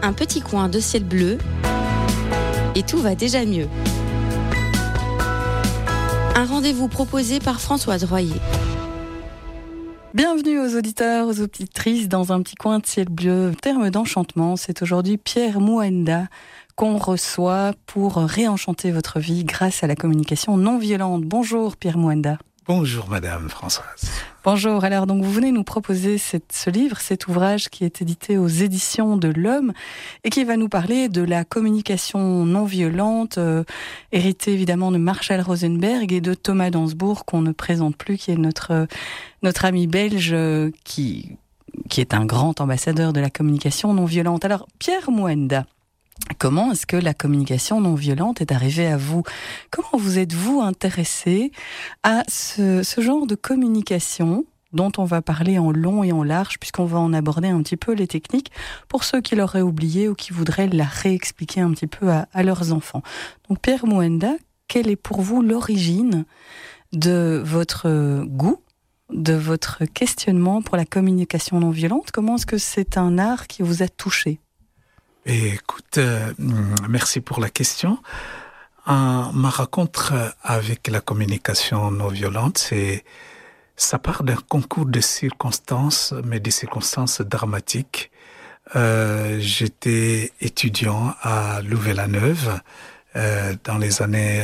Un petit coin de ciel bleu et tout va déjà mieux. Un rendez-vous proposé par Françoise Royer. Bienvenue aux auditeurs, aux auditrices dans un petit coin de ciel bleu. Terme d'enchantement, c'est aujourd'hui Pierre Mouenda qu'on reçoit pour réenchanter votre vie grâce à la communication non violente. Bonjour Pierre Mouenda. Bonjour Madame Françoise. Bonjour, alors donc vous venez nous proposer ce livre, cet ouvrage qui est édité aux éditions de l'Homme et qui va nous parler de la communication non violente, héritée évidemment de Marshall Rosenberg et de Thomas d'Hansbourg qu'on ne présente plus, qui est notre ami belge qui est un grand ambassadeur de la communication non violente. Alors Pierre Mouenda, comment est-ce que la communication non violente est arrivée à vous ? Comment vous êtes-vous intéressé à ce genre de communication dont on va parler en long et en large, puisqu'on va en aborder un petit peu les techniques pour ceux qui l'auraient oublié ou qui voudraient la réexpliquer un petit peu à leurs enfants. Donc Pierre Mouenda, quelle est pour vous l'origine de votre goût, de votre questionnement pour la communication non violente ? Comment est-ce que c'est un art qui vous a touché ? Écoute, merci pour la question. Ma rencontre avec la communication non violente, ça part d'un concours de circonstances, mais des circonstances dramatiques. J'étais étudiant à Louvain-la-Neuve dans les années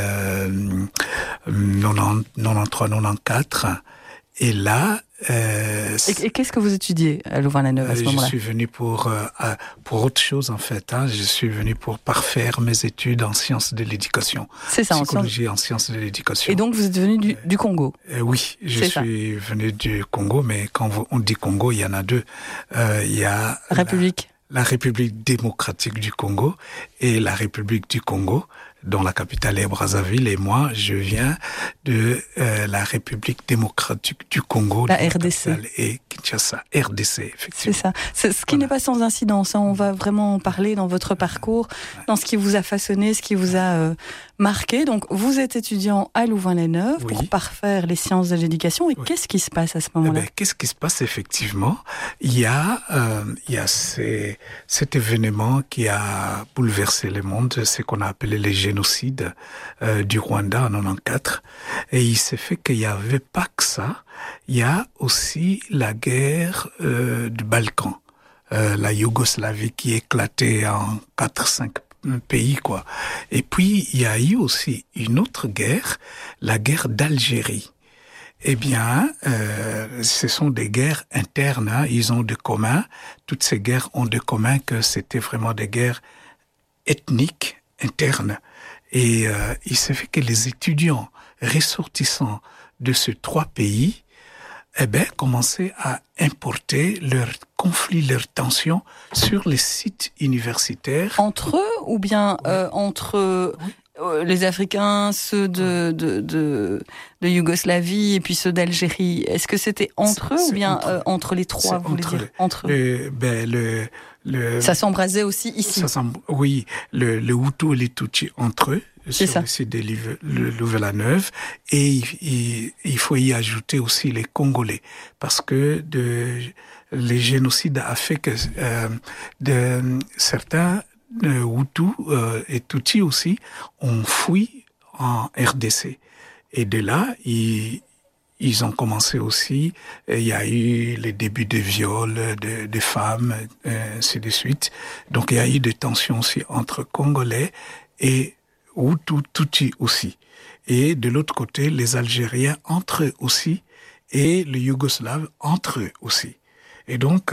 93-94, et là. Et qu'est-ce que vous étudiez à Louvain-la-Neuve à ce moment-là ? Je suis venu pour autre chose en fait. Je suis venu pour parfaire mes études en sciences de l'éducation. C'est ça, psychologie en sciences de l'éducation. Et donc vous êtes venu du Congo ? Oui, je suis venu du Congo, mais quand on dit Congo, il y en a deux. Il y a la République démocratique du Congo et la République du Congo, dont la capitale est Brazzaville, et moi, je viens de la République démocratique du Congo. La RDC. Et Kinshasa, RDC, effectivement. C'est ça. C'est ce qui n'est pas sans incidence. On va vraiment en parler dans votre parcours, dans ce qui vous a façonné, ce qui vous a marqué. Donc, vous êtes étudiant à Louvain-la-Neuve pour parfaire les sciences de l'éducation. Et qu'est-ce qui se passe à ce moment-là ? Qu'est-ce qui se passe, effectivement ? Il y a cet événement qui a bouleversé le monde, c'est qu'on a appelé les génocides du Rwanda en 94. Et il s'est fait qu'il n'y avait pas que ça. Il y a aussi la guerre du Balkan, la Yougoslavie qui éclatait en 4-5 pays, quoi. Et puis, il y a eu aussi une autre guerre, la guerre d'Algérie. Eh bien, ce sont des guerres internes, ils ont de commun. Toutes ces guerres ont de commun que c'était vraiment des guerres ethniques, internes. Et il s'est fait que les étudiants ressortissants de ces trois pays commençaient à importer leurs conflits, leurs tensions sur les sites universitaires. Entre eux ou bien entre les Africains, ceux de Yougoslavie et puis ceux d'Algérie? Est-ce que c'était entre eux ou bien entre les trois, vous voulez dire entre eux? Ça s'embrasait aussi ici. Oui, le Hutu et les Tutsis entre eux. Sur le site de Louvain-la-Neuve, et il faut y ajouter aussi les Congolais, parce que les génocides a fait que certains Hutus et Tutsis aussi ont fui en RDC, et de là ils ont commencé aussi. Il y a eu les débuts de viols de femmes, ainsi de suite. Donc il y a eu des tensions aussi entre Congolais et Hutu, Tutsi aussi. Et de l'autre côté, les Algériens entre eux aussi, et les Yougoslaves entre eux aussi. Et donc,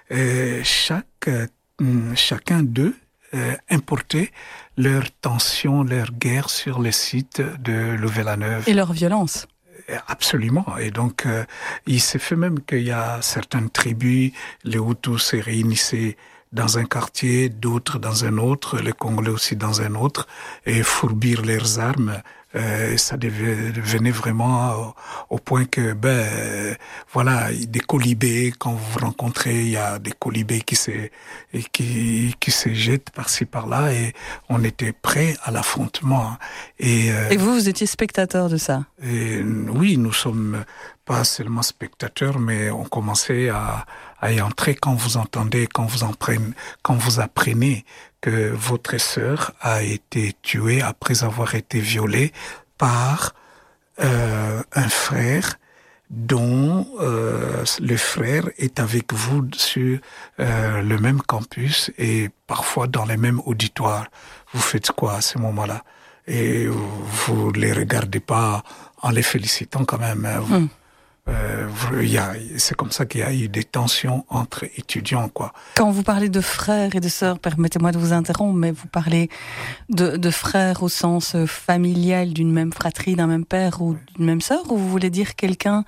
chacun d'eux importait leurs tensions, leurs guerres sur les sites de Louvain-la-Neuve. Et leur violence. Absolument. Et donc, il s'est fait même qu'il y a certaines tribus, les Hutus se réunissaient dans un quartier, d'autres dans un autre, les Congolais aussi dans un autre, et fourbir leurs armes. Ça devenait vraiment au point que, voilà, des colibés, quand vous vous rencontrez, il y a des colibés qui se jettent par-ci par-là, et on était prêts à l'affrontement. Et vous étiez spectateur de ça? Oui, nous sommes pas seulement spectateurs, mais on commençait à à y entrer quand vous entendez, quand vous apprenez que votre sœur a été tuée après avoir été violée par un frère dont le frère est avec vous sur le même campus et parfois dans les mêmes auditoires. Vous faites quoi à ce moment-là? Et vous les regardez pas en les félicitant quand même. C'est comme ça qu'il y a eu des tensions entre étudiants, quoi. Quand vous parlez de frères et de sœurs, permettez-moi de vous interrompre, mais vous parlez de frères au sens familial, d'une même fratrie, d'un même père ou d'une même sœur, ou vous voulez dire quelqu'un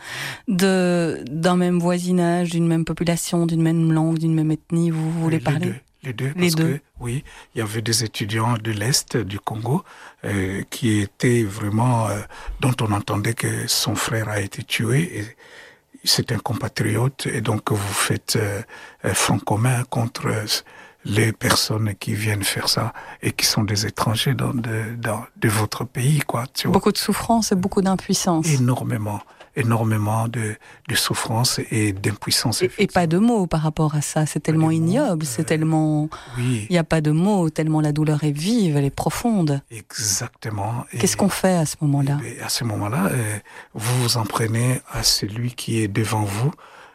d'un même voisinage, d'une même population, d'une même langue, d'une même ethnie, vous voulez parler? Les deux, parce que, oui, il y avait des étudiants de l'Est du Congo qui étaient vraiment, dont on entendait que son frère a été tué, et c'est un compatriote, et donc vous faites front commun contre les personnes qui viennent faire ça et qui sont des étrangers de votre pays, quoi. Tu vois. Beaucoup de souffrance et beaucoup d'impuissance. Énormément de souffrance et d'impuissance. Et pas de mots par rapport à ça, c'est tellement ignoble, c'est tellement... Oui. Il n'y a pas de mots, tellement la douleur est vive, elle est profonde. Exactement. Qu'est-ce qu'on fait à ce moment-là? À ce moment-là, vous vous en prenez à celui qui est devant vous,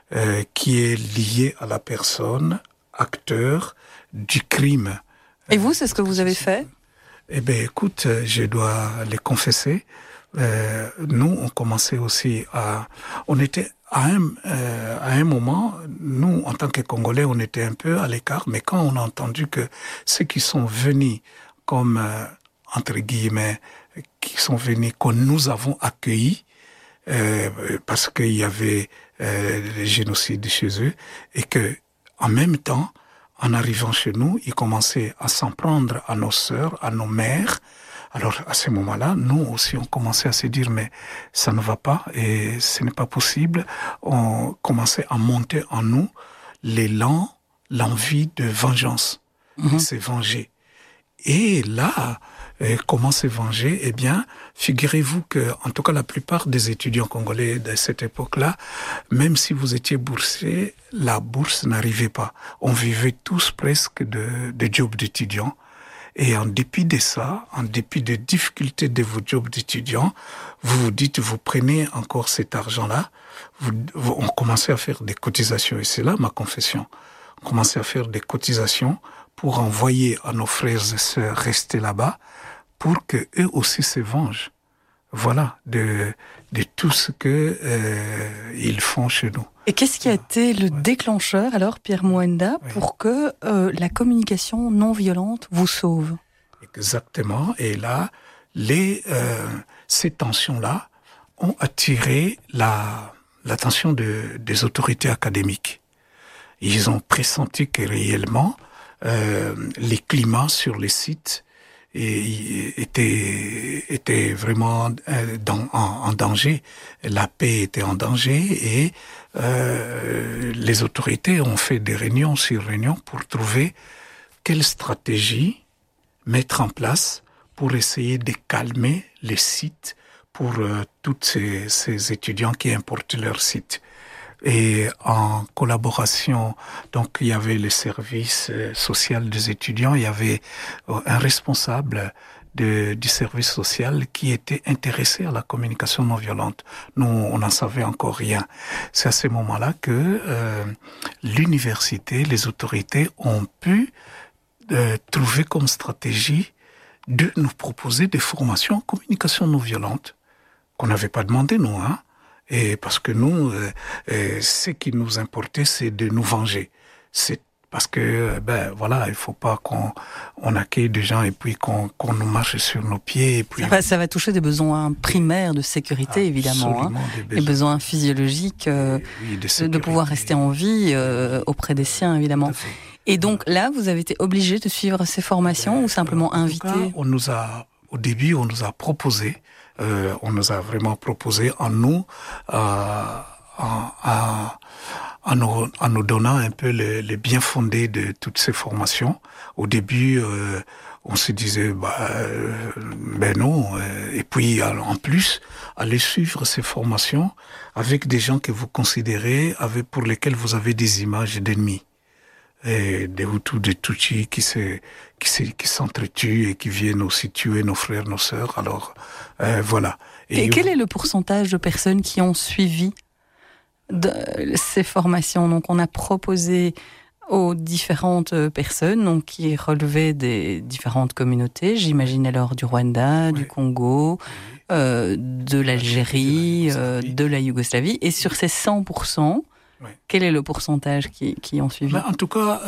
qui est lié à la personne, acteur du crime. Et vous, c'est ce que vous avez fait? Eh bien, écoute, je dois les confesser. Nous, on commençait aussi on était à un moment, nous, en tant que Congolais, on était un peu à l'écart, mais quand on a entendu que ceux qui sont venus comme, entre guillemets, qui sont venus, que nous avons accueillis, parce qu'il y avait le génocide chez eux, et que, en même temps, en arrivant chez nous, ils commençaient à s'en prendre à nos sœurs, à nos mères. Alors, à ce moment-là, nous aussi, on commençait à se dire, mais ça ne va pas et ce n'est pas possible. On commençait à monter en nous l'élan, l'envie de vengeance, de se venger. Et là, comment se venger? Eh bien, figurez-vous que, en tout cas, la plupart des étudiants congolais de cette époque-là, même si vous étiez boursier, la bourse n'arrivait pas. On vivait tous presque de jobs d'étudiants. Et en dépit de ça, en dépit des difficultés de vos jobs d'étudiants, vous vous dites, vous prenez encore cet argent-là, on commençait à faire des cotisations. Et c'est là ma confession. On commençait à faire des cotisations pour envoyer à nos frères et sœurs rester là-bas, pour que eux aussi se vengent. Voilà, de tout ce que ils font chez nous. Et qu'est-ce qui a été le déclencheur, alors, Pierre Mwenda, pour que la communication non violente vous sauve? Exactement. Et là, ces tensions-là ont attiré l'attention des autorités académiques. Ils ont pressenti que réellement, les climats sur les sites était vraiment en danger. La paix était en danger et les autorités ont fait des réunions sur réunions pour trouver quelle stratégie mettre en place pour essayer de calmer les sites pour tous ces étudiants qui importent leur site. Et en collaboration, donc il y avait le service social des étudiants, il y avait un responsable du service social qui était intéressé à la communication non violente. Nous, on n'en savait encore rien. C'est à ce moment-là que l'université, les autorités ont pu trouver comme stratégie de nous proposer des formations en communication non violente qu'on n'avait pas demandé, nous, hein. Et parce que nous, ce qui nous importait, c'est de nous venger. C'est parce que, voilà, il faut pas qu'on accueille des gens et puis qu'on nous marche sur nos pieds. Et puis ça va toucher des besoins primaires de sécurité, évidemment, hein, des besoins physiologiques, de pouvoir rester en vie auprès des siens, évidemment. Et donc là, vous avez été obligé de suivre ces formations ou simplement invité? Au début, on nous a proposé. On nous a vraiment proposé en nous en nous donnant un peu les bien fondés de toutes ces formations. Au début, on se disait, ben non. Et puis, en plus, aller suivre ces formations avec des gens que vous considérez, pour lesquels vous avez des images d'ennemis. Et des Hutus, des Tutsis qui s'entretuent et qui viennent aussi tuer nos frères, nos sœurs. Alors, voilà. Et quel est le pourcentage de personnes qui ont suivi ces formations? Donc, on a proposé aux différentes personnes, donc qui relevaient des différentes communautés, j'imagine alors du Rwanda, du Congo, de l'Algérie, de la Yougoslavie. Et sur ces 100%, quel est le pourcentage qui ont suivi? En tout cas,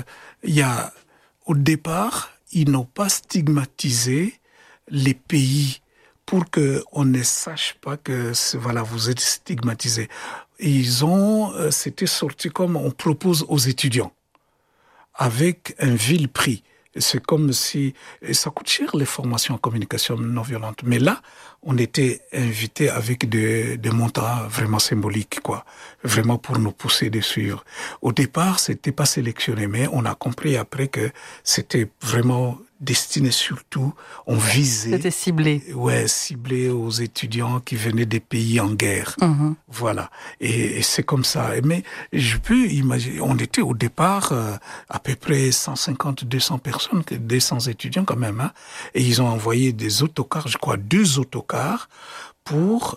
au départ, ils n'ont pas stigmatisé les pays pour qu'on ne sache pas que vous êtes stigmatisés. C'était sorti comme on propose aux étudiants, avec un vil prix. C'est comme si... Ça coûte cher, les formations en communication non violente. Mais là, on était invités avec des montants vraiment symboliques, quoi. Vraiment pour nous pousser de suivre. Au départ, c'était pas sélectionné, mais on a compris après que c'était vraiment destiné surtout, on visait... C'était ciblé. Ouais, ciblé aux étudiants qui venaient des pays en guerre. Mm-hmm. Voilà. Et c'est comme ça. Mais je peux imaginer, on était au départ à peu près 150-200 personnes, 200 étudiants quand même, hein. Et ils ont envoyé des autocars, je crois 2 autocars, pour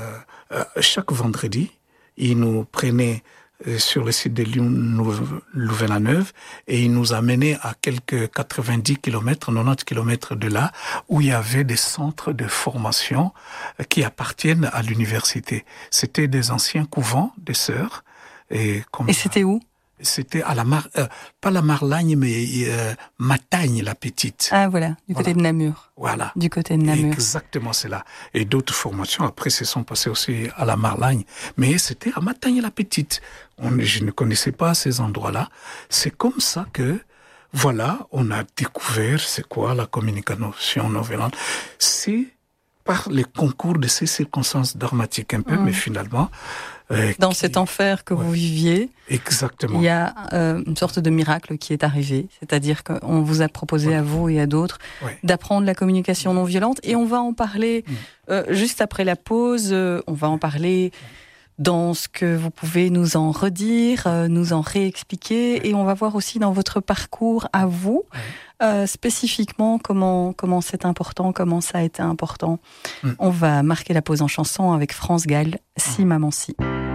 chaque vendredi, ils nous prenaient sur le site de Louvain-la-Neuve et il nous amenait à quelques 90 km, 90 km de là, où il y avait des centres de formation qui appartiennent à l'université. C'était des anciens couvents des sœurs. Et c'était où? C'était à pas la Marlagne, mais Matagne, la petite. Ah voilà, du côté de Namur. Voilà. Du côté de Namur. Exactement, c'est là. Et d'autres formations, après, se sont passées aussi à la Marlagne. Mais c'était à Matagne, la petite. Je ne connaissais pas ces endroits-là. C'est comme ça que, voilà, on a découvert c'est quoi la communication non violente. C'est par les concours de ces circonstances dramatiques un peu, mais finalement... Dans cet enfer que vous viviez, exactement. Il y a une sorte de miracle qui est arrivé, c'est-à-dire qu'on vous a proposé à vous et à d'autres d'apprendre la communication non violente, et on va en parler juste après la pause, on va en parler dans ce que vous pouvez nous en redire, nous en réexpliquer, et on va voir aussi dans votre parcours à vous, spécifiquement comment c'est important, comment ça a été important. On va marquer la pause en chanson avec France Gall, Si Maman Si.